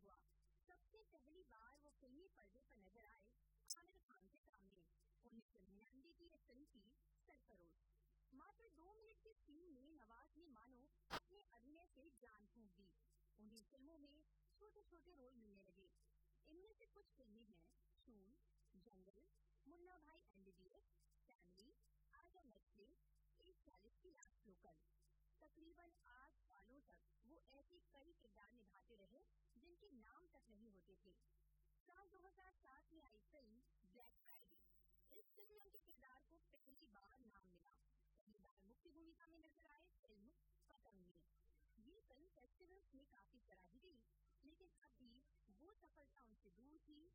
हुआ। सबसे पहली बार वो फिल्मी पर्दे पर नजर आए आमिर खान के सामने। 1999 की ये फिल्म थी सरफरोश। मात्र 2 मिनट की सीन में नवाज ने मानो अपने अभिनय से जान फूंक दी। उन्हें फिल्मों में छोटे छोटे रोल मिलने लगे। इनमें से कुछ फिल्में हैं शूल, जंगल, मुन्ना भाई MBBS, फैमिली, आजा नचले, 140 की लास्ट लोकल। तकरीबन 8 सालों तक वो ऐसे कई किरदार निभाते रहे जिनके नाम तक नहीं होते थे। साल 2007 में आई फिल्म ब्लैक फ्राइडे। इस फिल्म में उनके किरदार को पहली बार नाम मिला। पहली बार मुख्य भूमिका में नजर आए फिल्म पतंग में। ये फिल्म फेस्टिवल्स में काफी सराही गई, लेकिन अब भी वो सफलता उनसे दूर थी